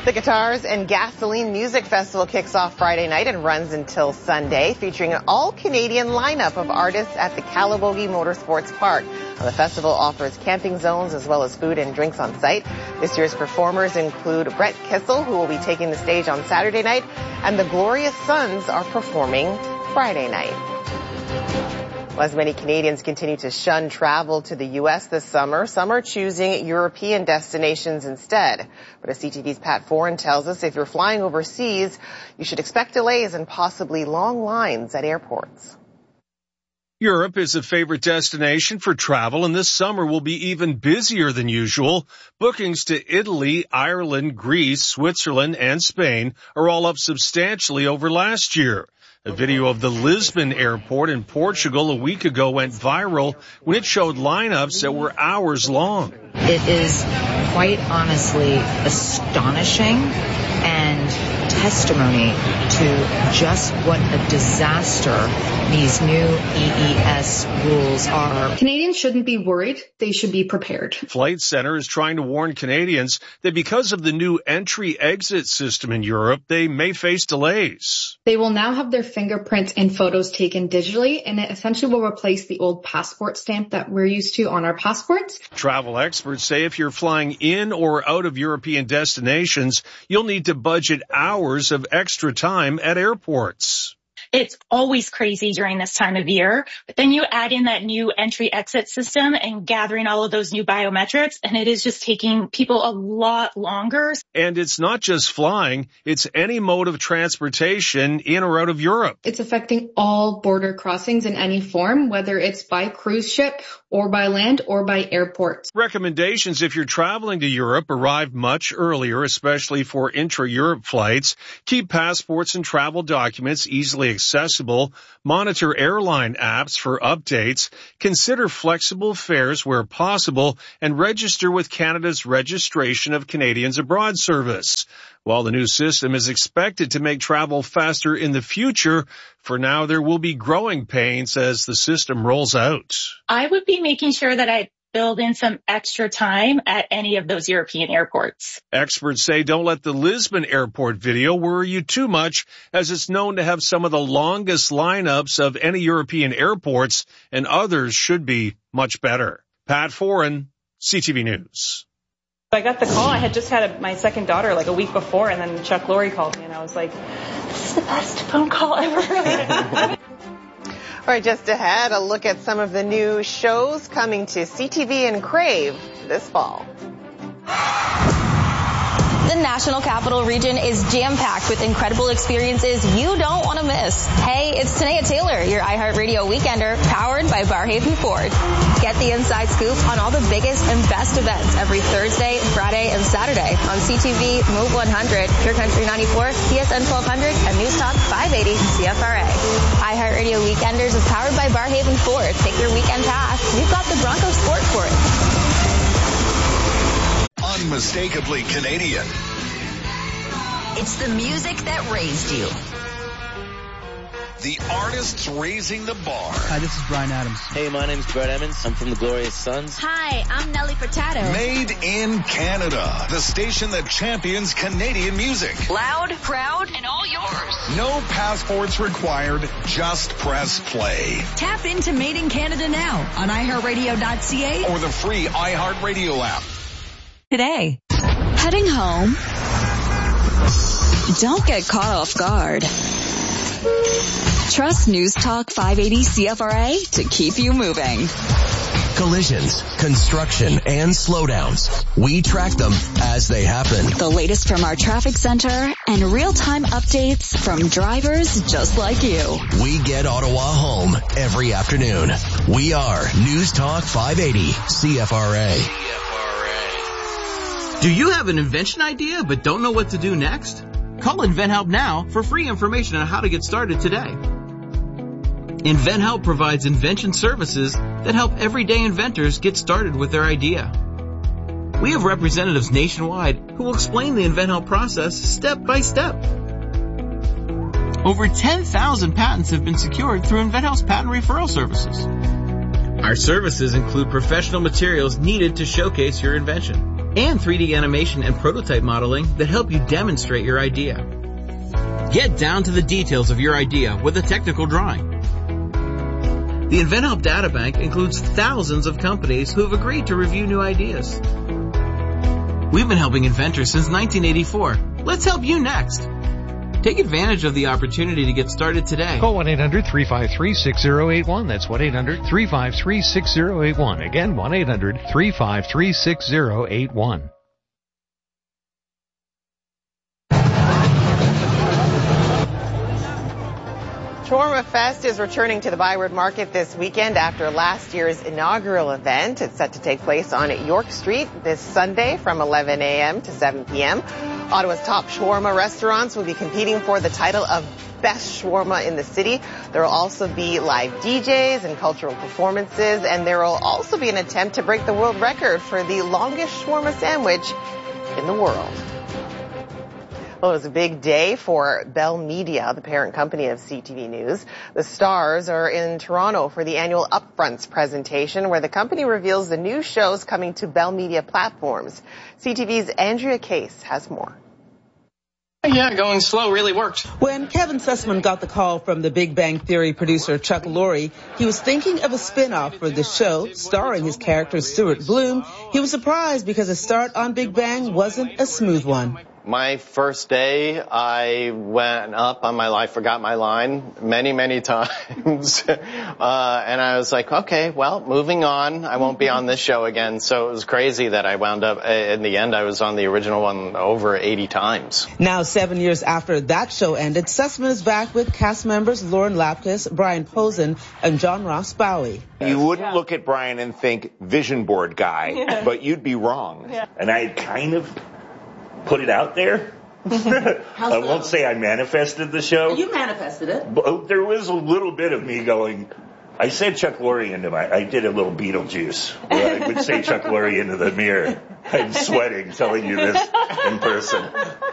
The Guitars and Gasoline Music Festival kicks off Friday night and runs until Sunday, featuring an all-Canadian lineup of artists at the Calabogie Motorsports Park. The festival offers camping zones as well as food and drinks on site. This year's performers include Brett Kissel, who will be taking the stage on Saturday night, and the Glorious Sons are performing Friday night. Well, as many Canadians continue to shun travel to the U.S. this summer, some are choosing European destinations instead. But as CTV's Pat Foran tells us, if you're flying overseas, you should expect delays and possibly long lines at airports. Europe is a favorite destination for travel, and this summer will be even busier than usual. Bookings to Italy, Ireland, Greece, Switzerland, and Spain are all up substantially over last year. A video of the Lisbon airport in Portugal a week ago went viral when it showed lineups that were hours long. It is quite honestly astonishing and testimony to just what a disaster these new EES rules are. Canadians shouldn't be worried. They should be prepared. Flight Centre is trying to warn Canadians that because of the new entry-exit system in Europe, they may face delays. They will now have their fingerprints and photos taken digitally, and it essentially will replace the old passport stamp that we're used to on our passports. Travel experts say if you're flying in or out of European destinations, you'll need to budget hours of extra time at airports. It's always crazy during this time of year, but then you add in that new entry-exit system and gathering all of those new biometrics, and it is just taking people a lot longer. And it's not just flying, it's any mode of transportation in or out of Europe. It's affecting all border crossings in any form, whether it's by cruise ship or by land or by airports. Recommendations if you're traveling to Europe: arrive much earlier, especially for intra-Europe flights. Keep passports and travel documents easily accessible. Monitor airline apps for updates. Consider flexible fares where possible, and register with Canada's Registration of Canadians Abroad service. While the new system is expected to make travel faster in the future, for now there will be growing pains as the system rolls out. I would be making sure that I build in some extra time at any of those European airports. Experts say don't let the Lisbon airport video worry you too much, as it's known to have some of the longest lineups of any European airports, and others should be much better. Pat Foran, CTV News. I got the call. I had just had my second daughter like a week before, and then Chuck Lorre called me, and I was like, this is the best phone call ever. All right, just ahead, a look at some of the new shows coming to CTV and Crave this fall. The National Capital Region is jam-packed with incredible experiences you don't want to miss. Hey, it's Tanea Taylor, your iHeartRadio Weekender, powered by Barrhaven Ford. Get the inside scoop on all the biggest and best events every Thursday, Friday, and Saturday on CTV, Move 100, Pure Country 94, TSN 1200, and News Talk 580 CFRA. iHeartRadio Weekenders is powered by Barrhaven Ford. Take your weekend pass. We've got the Bronco Sport for it. Unmistakably Canadian. It's the music that raised you. The artists raising the bar. Hi, this is Bryan Adams. Hey, my name's Brett Emmons. I'm from the Glorious Sons. Hi, I'm Nelly Furtado. Made in Canada. The station that champions Canadian music. Loud, proud, and all yours. No passports required. Just press play. Tap into Made in Canada now on iHeartRadio.ca or the free iHeartRadio app. Today. Heading home? Don't get caught off guard. Trust News Talk 580 CFRA to keep you moving. Collisions, construction, and slowdowns. We track them as they happen. The latest from our traffic center and real-time updates from drivers just like you. We get Ottawa home every afternoon. We are News Talk 580 CFRA. Do you have an invention idea but don't know what to do next? Call InventHelp now for free information on how to get started today. InventHelp provides invention services that help everyday inventors get started with their idea. We have representatives nationwide who will explain the InventHelp process step by step. Over 10,000 patents have been secured through InventHelp's patent referral services. Our services include professional materials needed to showcase your invention. and 3D animation and prototype modeling that help you demonstrate your idea. Get down to the details of your idea with a technical drawing. The InventHelp Databank includes thousands of companies who have agreed to review new ideas. We've been helping inventors since 1984. Let's help you next. Take advantage of the opportunity to get started today. Call 1-800-353-6081. That's 1-800-353-6081. Again, 1-800-353-6081. Shawarma Fest is returning to the Byward Market this weekend after last year's inaugural event. It's set to take place on York Street this Sunday from 11 a.m. to 7 p.m. Ottawa's top shawarma restaurants will be competing for the title of Best Shawarma in the City. There will also be live DJs and cultural performances, and there will also be an attempt to break the world record for the longest shawarma sandwich in the world. Well, it was a big day for Bell Media, the parent company of CTV News. The stars are in Toronto for the annual Upfronts presentation, where the company reveals the new shows coming to Bell Media platforms. CTV's Andrea Case has more. Yeah, going slow really worked. When Kevin Sussman got the call from the Big Bang Theory producer Chuck Lorre, he was thinking of a spin-off for the show starring his character Stuart Bloom. He was surprised because the start on Big Bang wasn't a smooth one. My first day, I went up on I forgot my line many times. And I was like, okay, well, moving on. I won't be on this show again. So it was crazy that I wound up, in the end, I was on the original one over 80 times. Now, 7 years after that show ended, Sussman is back with cast members Lauren Lapkus, Brian Posen, and John Ross Bowie. You wouldn't look at Brian and think vision board guy, but you'd be wrong. Yeah. And I kind of put it out there. I won't say I manifested the show. You manifested it. But there was a little bit of me going, I said Chuck Lorre into I did a little Beetlejuice. Where I would say Chuck Lorre into the mirror. I'm sweating telling you this in person.